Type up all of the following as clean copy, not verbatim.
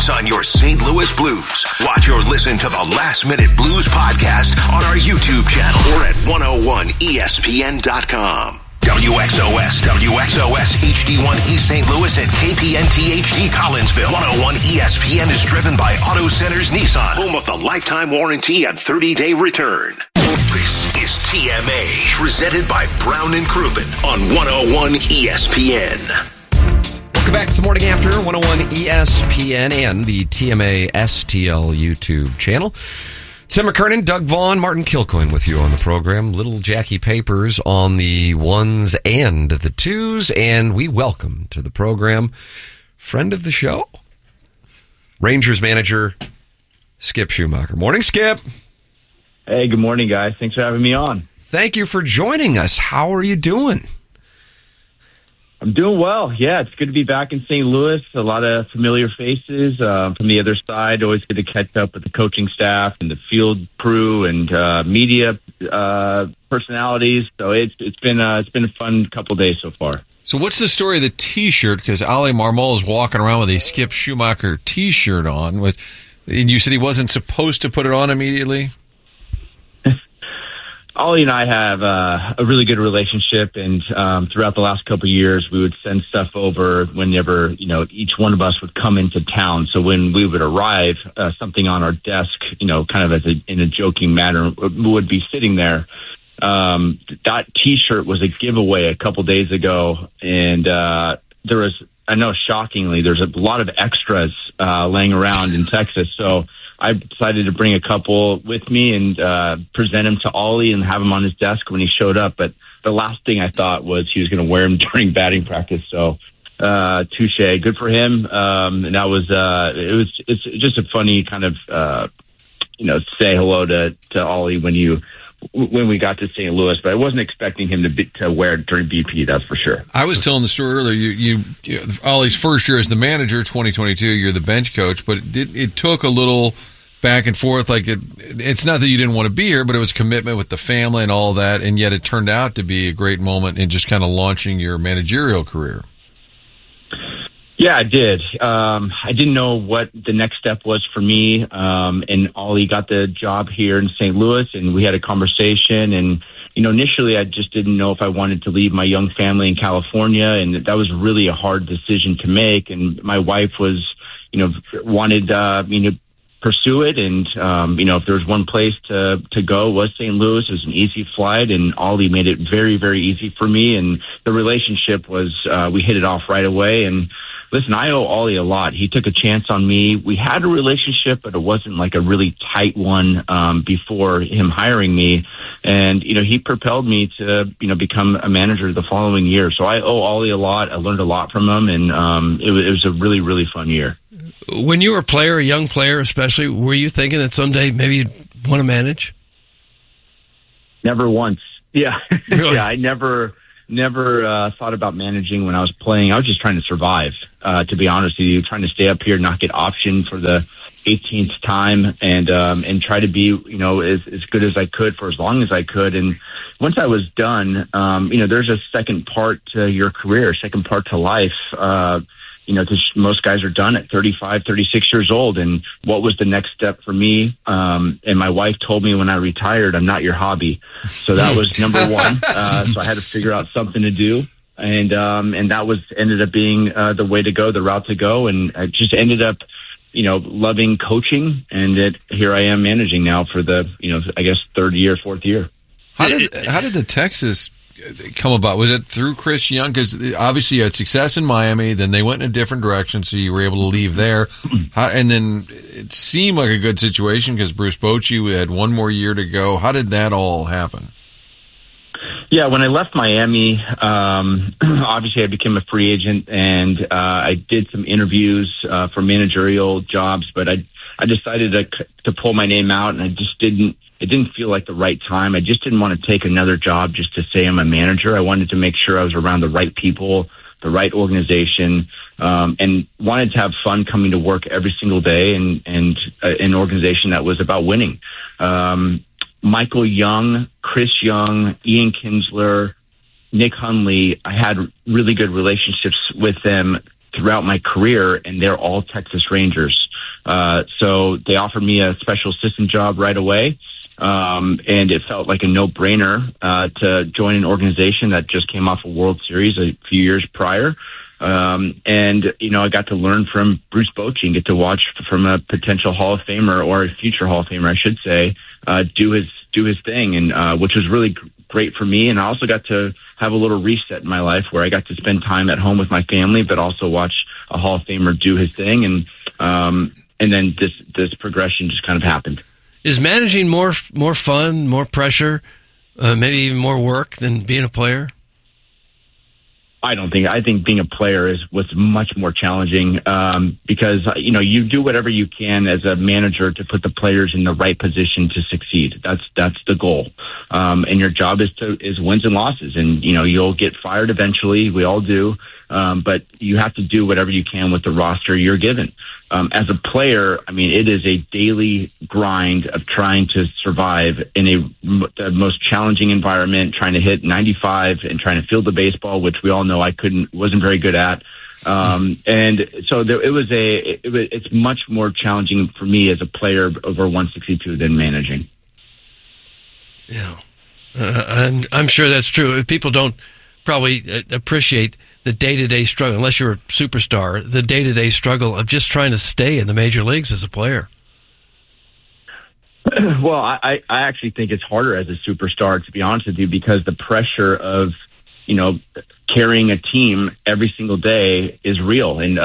focus on your St. Louis Blues. Watch or listen to the Last Minute Blues podcast on our YouTube channel or at 101ESPN.com. WXOS, HD1 East St. Louis and KPNT HD Collinsville. 101 ESPN is driven by Auto Centers Nissan, home of the lifetime warranty and 30-day return. This is TMA, presented by Brown and Crouppen on 101 ESPN. Welcome back to the Morning After, 101 ESPN and the TMA STL YouTube channel. Tim McKernan, Doug Vaughn, Martin Kilcoyne with you on the program. Little Jackie Papers on the ones and the twos. And we welcome to the program friend of the show, Rangers manager Skip Schumaker. Morning, Skip. Hey, good morning, guys. Thanks for having me on. Thank you for joining us. How are you doing? I'm doing well. Yeah, it's good to be back in St. Louis. A lot of familiar faces from the other side. Always good to catch up with the coaching staff and the field crew and media personalities. So it's been a fun couple of days so far. So what's the story of the T-shirt? Because Ali Marmol is walking around with a Skip Schumaker T-shirt on. And you said he wasn't supposed to put it on immediately? Ollie and I have a really good relationship, and throughout the last couple of years, we would send stuff over whenever, each one of us would come into town. So when we would arrive, something on our desk, kind of in a joking manner, would be sitting there. That T-shirt was a giveaway a couple days ago, and there was, I know, shockingly, there's a lot of extras laying around in Texas, so I decided to bring a couple with me and present him to Ollie and have him on his desk when he showed up. But the last thing I thought was he was going to wear them during batting practice. So, touche, good for him. And that was it's just a funny kind of say hello to Ollie when we got to St. Louis, but I wasn't expecting him to wear it during BP. That's for sure. I was telling the story earlier. You Ollie's first year as the manager, 2022. You're the bench coach, but it took a little back and forth. Like it's not that you didn't want to be here, but it was commitment with the family and all that, and yet it turned out to be a great moment in just kind of launching your managerial career. Yeah, I did. I didn't know what the next step was for me. And Ollie got the job here in St. Louis, and we had a conversation. And, initially I just didn't know if I wanted to leave my young family in California. And that was really a hard decision to make. And my wife was, wanted me to pursue it. And, if there was one place to go, it was St. Louis. It was an easy flight, and Ollie made it very, very easy for me. And the relationship was, we hit it off right away. And, listen, I owe Ollie a lot. He took a chance on me. We had a relationship, but it wasn't like a really tight one before him hiring me. And, he propelled me to, become a manager the following year. So I owe Ollie a lot. I learned a lot from him, and it was a really, really fun year. When you were a young player especially, were you thinking that someday maybe you'd want to manage? Never once. Yeah. Really? Yeah, I never thought about managing when I was playing. I was just trying to survive, to be honest with you, trying to stay up here, not get optioned for the 18th time, and try to be, as good as I could for as long as I could. And once I was done, there's a second part to your career, second part to life. Because most guys are done at 35, 36 years old. And what was the next step for me? And my wife told me when I retired, I'm not your hobby. So that was number one. So I had to figure out something to do. And that ended up being the way to go, the route to go. And I just ended up, loving coaching. And here I am managing now for the, I guess, fourth year. How did the Texas come about? Was it through Chris Young? Because obviously you had success in Miami, then they went in a different direction, so you were able to leave there. And then it seemed like a good situation because Bruce Bochy had one more year to go. How did that all happen? Yeah, when I left Miami, obviously I became a free agent, and I did some interviews for managerial jobs, but I decided to pull my name out, and it didn't feel like the right time. I just didn't want to take another job just to say I'm a manager. I wanted to make sure I was around the right people, the right organization, and wanted to have fun coming to work every single day and an organization that was about winning. Michael Young, Chris Young, Ian Kinsler, Nick Hundley, I had really good relationships with them throughout my career, and they're all Texas Rangers. So they offered me a special assistant job right away. And it felt like a no-brainer to join an organization that just came off a World Series a few years prior. And, I got to learn from Bruce Bochy and get to watch from a potential Hall of Famer, or a future Hall of Famer, I should say, do his thing, and which was really great for me. And I also got to have a little reset in my life where I got to spend time at home with my family, but also watch a Hall of Famer do his thing. And then this progression just kind of happened. Is managing more fun, more pressure, maybe even more work than being a player? I think being a player was much more challenging because, you do whatever you can as a manager to put the players in the right position to succeed. That's the goal. And your job is wins and losses. And, you'll get fired eventually. We all do. But you have to do whatever you can with the roster you're given. As a player, it is a daily grind of trying to survive in the most challenging environment, trying to hit 95 and trying to field the baseball, which we all know wasn't very good at. And so it's much more challenging for me as a player over 162 than managing. Yeah. I'm sure that's true. People don't probably appreciate the day-to-day struggle, unless you're a superstar, the day-to-day struggle of just trying to stay in the major leagues as a player. Well, I actually think it's harder as a superstar, to be honest with you, because the pressure of, carrying a team every single day is real. And,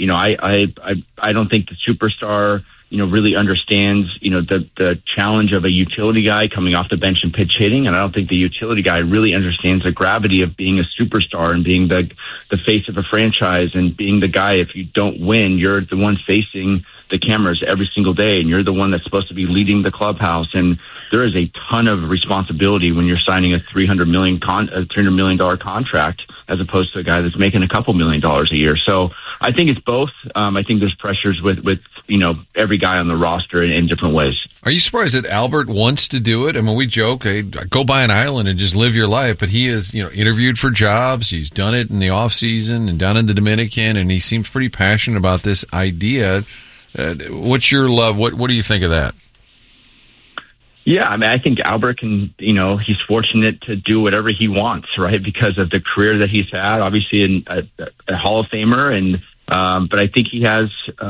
I don't think the superstar, really understands, the challenge of a utility guy coming off the bench and pitch hitting. And I don't think the utility guy really understands the gravity of being a superstar and being the face of a franchise and being the guy. If you don't win, you're the one facing the cameras every single day, and you're the one that's supposed to be leading the clubhouse. And there is a ton of responsibility when you're signing a $300 million contract, as opposed to a guy that's making a couple $1 million a year. So I think it's both. I think there's pressures with every guy on the roster in different ways. Are you surprised that Albert wants to do it? We joke, hey, go buy an island and just live your life, but he is, interviewed for jobs. He's done it in the off season and down in the Dominican, and he seems pretty passionate about this idea. What's your love? What do you think of that? Yeah, I think Albert can, he's fortunate to do whatever he wants, right? Because of the career that he's had, obviously a Hall of Famer. And, but I think he has,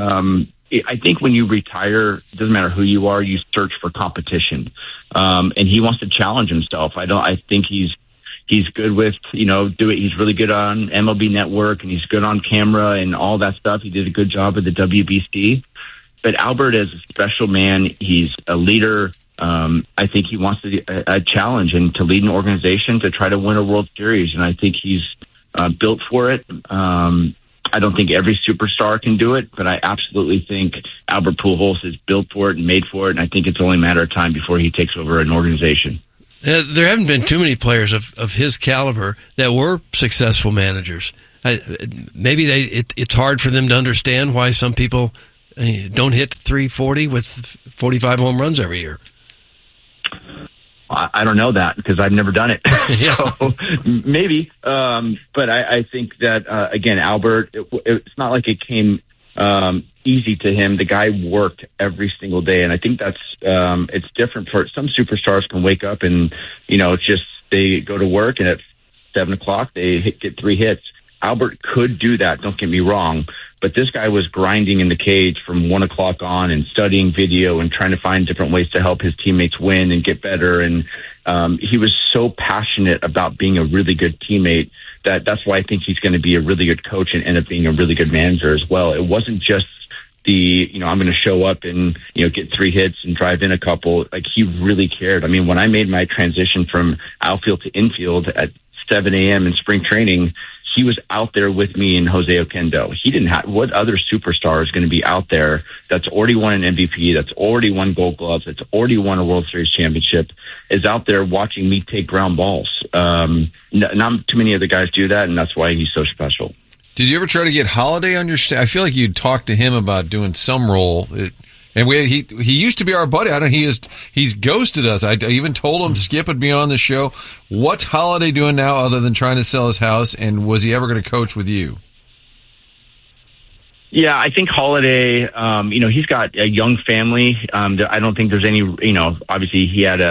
I think when you retire, it doesn't matter who you are, you search for competition. And he wants to challenge himself. I think he's good with, he's really good on MLB Network, and he's good on camera and all that stuff. He did a good job at the WBC. But Albert is a special man. He's a leader. I think he wants a challenge and to lead an organization to try to win a World Series. And I think he's built for it. I don't think every superstar can do it, but I absolutely think Albert Pujols is built for it and made for it. And I think it's only a matter of time before he takes over an organization. There haven't been too many players of his caliber that were successful managers. Maybe it's hard for them to understand why some people don't hit 340 with 45 home runs every year. I don't know that because I've never done it. Yeah. So maybe. But I think that, again, Albert, it's not like it came easy to him. The guy worked every single day. And I think that's it's different for some superstars can wake up and, it's just they go to work and at 7 o'clock they get 3 hits. Albert could do that. Don't get me wrong. But this guy was grinding in the cage from 1 o'clock on and studying video and trying to find different ways to help his teammates win and get better. And he was so passionate about being a really good teammate that's why I think he's going to be a really good coach and end up being a really good manager as well. It wasn't just I'm going to show up and, get 3 hits and drive in a couple. Like, he really cared. When I made my transition from outfield to infield at 7 a.m. in spring training, he was out there with me and Jose Oquendo. He didn't have, what other superstar is going to be out there that's already won an MVP, that's already won Gold Gloves, that's already won a World Series championship, is out there watching me take ground balls. Not too many other guys do that, and that's why he's so special. Did you ever try to get Holiday on your staff? I feel like you'd talk to him about doing some role. And he used to be our buddy. He's ghosted us. I even told him Skip would be on the show. What's Holiday doing now other than trying to sell his house? And was he ever going to coach with you? Yeah, I think Holiday, he's got a young family. I don't think there's any, obviously he had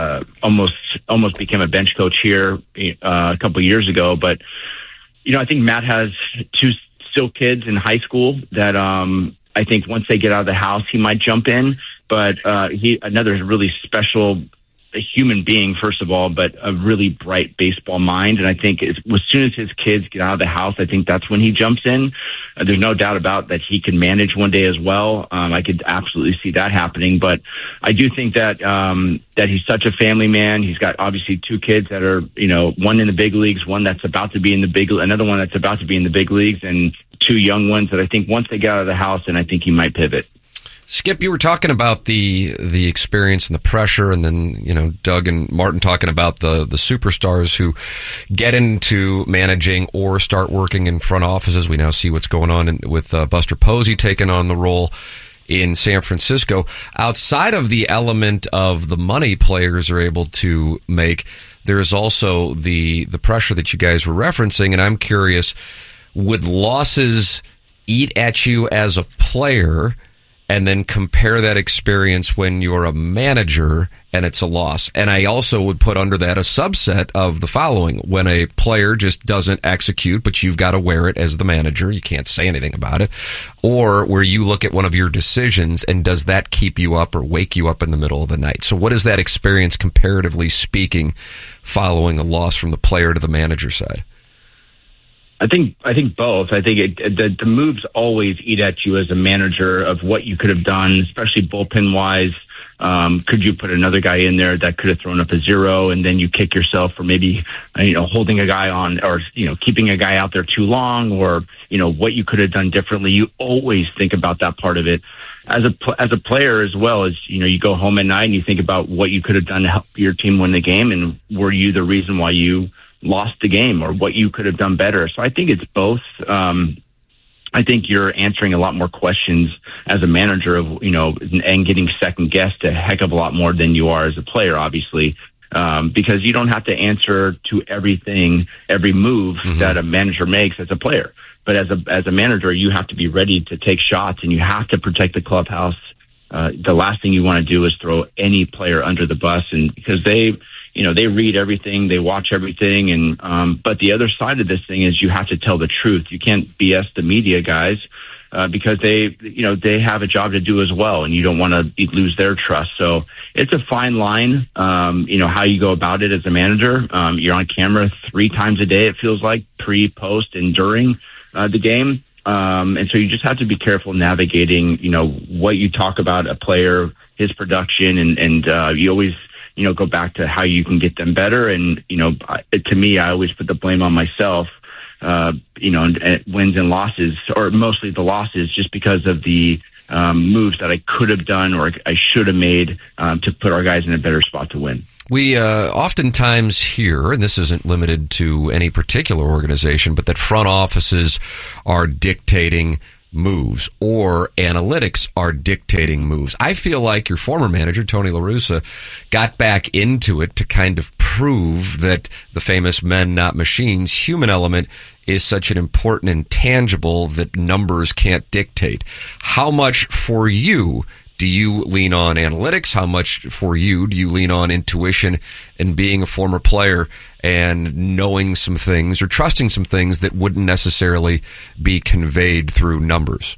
almost became a bench coach here a couple of years ago. But, I think Matt has two still kids in high school that I think once they get out of the house, he might jump in. But another really special human being, first of all, but a really bright baseball mind. And I think as soon as his kids get out of the house, I think that's when he jumps in. There's no doubt about that he can manage one day as well. I could absolutely see that happening. But I do think that he's such a family man. He's got obviously two kids that are, one in the big leagues, one that's about to be another one that's about to be in the big leagues, and two young ones that I think once they get out of the house, and I think he might pivot. Skip, you were talking about the experience and the pressure, and then, Doug and Martin talking about the superstars who get into managing or start working in front offices. We now see what's going on with Buster Posey taking on the role in San Francisco. Outside of the element of the money players are able to make, there's also the pressure that you guys were referencing, and I'm curious, would losses eat at you as a player, and then compare that experience when you're a manager and it's a loss? And I also would put under that a subset of the following. When a player just doesn't execute, but you've got to wear it as the manager, you can't say anything about it. Or where you look at one of your decisions, and does that keep you up or wake you up in the middle of the night? So what is that experience, comparatively speaking, following a loss from the player to the manager side? I think both. I think the moves always eat at you as a manager of what you could have done, especially bullpen wise. Could you put another guy in there that could have thrown up a zero, and then you kick yourself for maybe, holding a guy on, or, keeping a guy out there too long, or, what you could have done differently. You always think about that part of it. As a player as well, as, you go home at night and you think about what you could have done to help your team win the game, and were you the reason why you lost the game, or what you could have done better. So I think it's both. I think you're answering a lot more questions as a manager of, and getting second guessed a heck of a lot more than you are as a player, obviously, because you don't have to answer to everything, every move that a manager makes as a player. But as a manager, you have to be ready to take shots, and you have to protect the clubhouse. The last thing you want to do is throw any player under the bus, and because they read everything, they watch everything. And, but the other side of this thing is you have to tell the truth. You can't BS the media guys, because they have a job to do as well, and you don't want to lose their trust. So it's a fine line, how you go about it as a manager. You're on camera 3 times a day, it feels like, pre, post, and during the game. And so you just have to be careful navigating, what you talk about a player, his production, and you always, go back to how you can get them better. And, to me, I always put the blame on myself, and wins and losses, or mostly the losses, just because of the moves that I could have done or I should have made to put our guys in a better spot to win. We oftentimes hear, and this isn't limited to any particular organization, but that front offices are dictating moves, or analytics are dictating moves. I feel like your former manager, Tony La Russa, got back into it to kind of prove that the famous men, not machines, human element is such an important intangible that numbers can't dictate. How much for you do you lean on analytics? How much for you do you lean on intuition and being a former player and knowing some things or trusting some things that wouldn't necessarily be conveyed through numbers?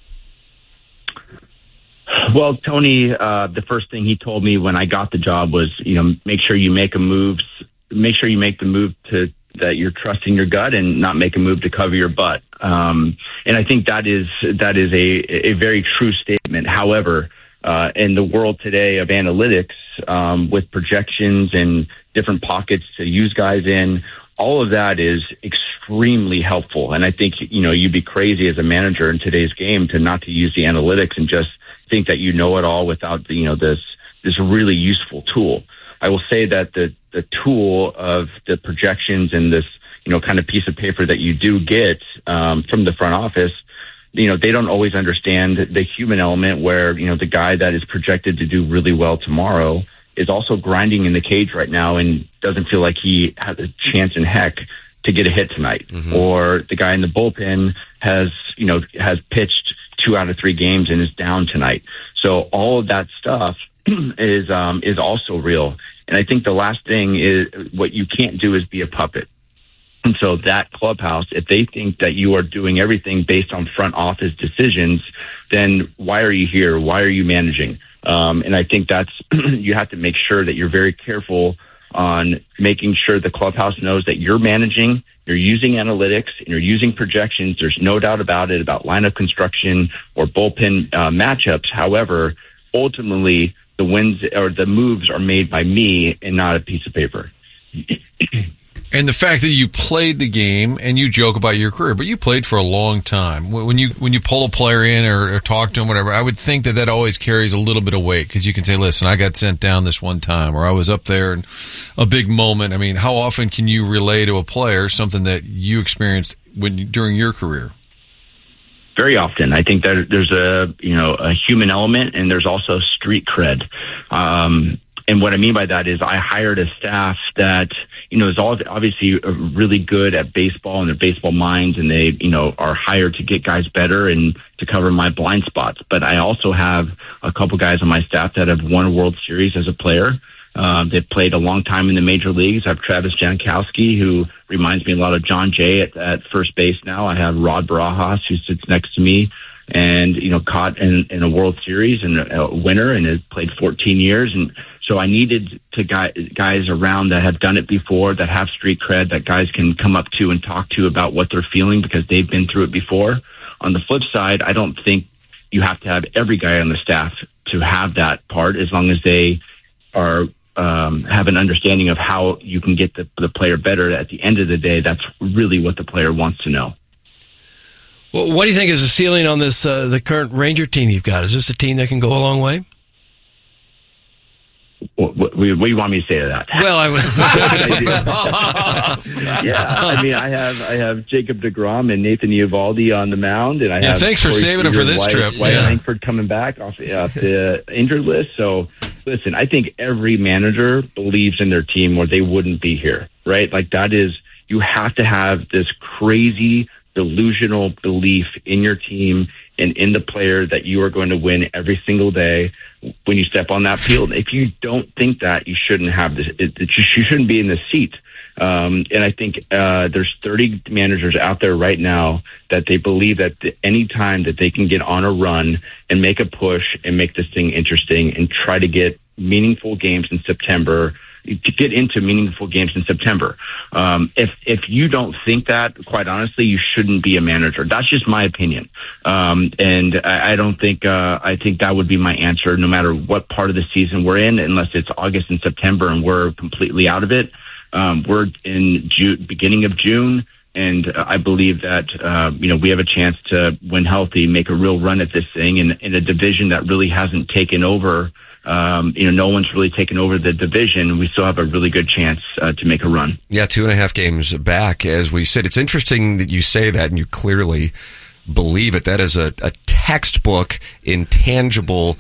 Well, Tony, the first thing he told me when I got the job was, make sure you make the move that you're trusting your gut, and not make a move to cover your butt. And I think that is a very true statement. However, in the world today of analytics, with projections and different pockets to use guys in, all of that is extremely helpful. And I think, you'd be crazy as a manager in today's game to not to use the analytics and just think that you know it all without, this really useful tool. I will say that the tool of the projections and this, kind of piece of paper that you do get from the front office, they don't always understand the human element where, the guy that is projected to do really well tomorrow is also grinding in the cage right now and doesn't feel like he has a chance in heck to get a hit tonight, or the guy in the bullpen has pitched 2 out of 3 games and is down tonight. So all of that stuff is also real. And I think the last thing is, what you can't do is be a puppet. And so that clubhouse, if they think that you are doing everything based on front office decisions, then why are you here? Why are you managing? And I think that's you have to make sure that you're very careful on making sure the clubhouse knows that you're managing, you're using analytics, and you're using projections. There's no doubt about it, about lineup construction or bullpen matchups. However, ultimately, the wins or the moves are made by me and not a piece of paper. And the fact that you played the game, and you joke about your career, but you played for a long time. When you pull a player in or talk to him, whatever, I would think that always carries a little bit of weight, because you can say, listen, I got sent down this one time, or I was up there in a big moment. I mean, how often can you relay to a player something that you experienced during your career? Very often. I think that there's a human element, and there's also street cred. And what I mean by that is I hired a staff that, is all obviously really good at baseball and their baseball minds, and they, are hired to get guys better and to cover my blind spots. But I also have a couple guys on my staff that have won a World Series as a player. They've played a long time in the major leagues. I have Travis Jankowski, who reminds me a lot of John Jay at first base now. I have Rod Barajas, who sits next to me and, caught in a World Series and a winner, and has played 14 years. And so I needed to guys around that have done it before, that have street cred, that guys can come up to and talk to about what they're feeling because they've been through it before. On the flip side, I don't think you have to have every guy on the staff to have that part, as long as they are have an understanding of how you can get the player better. At the end of the day, that's really what the player wants to know. Well, what do you think is the ceiling on this the current Ranger team you've got? Is this a team that can go a long way? What do you want me to say to that? Well, I have Jacob deGrom and Nathan Eovaldi on the mound, and I have thanks for Corey saving him for this trip. Wyatt Langford coming back off the injured list. So, listen, I think every manager believes in their team, or they wouldn't be here, right? Like, that is, you have to have this crazy delusional belief in your team and in the player that you are going to win every single day when you step on that field. If you don't think that, you shouldn't have this. You shouldn't be in the seat. And I think there's 30 managers out there right now that they believe that any time that they can get on a run and make a push and make this thing interesting and try to get meaningful games in September, to get into meaningful games in September. If you don't think that, quite honestly, you shouldn't be a manager. That's just my opinion. And I don't think, I think that would be my answer no matter what part of the season we're in, unless it's August and September and we're completely out of it. We're in beginning of June. And I believe that, we have a chance to, when healthy, make a real run at this thing in a division that really hasn't taken over. No one's really taken over the division. We still have a really good chance to make a run. Yeah, 2.5 games back, as we said. It's interesting that you say that and you clearly believe it. That is a textbook, intangible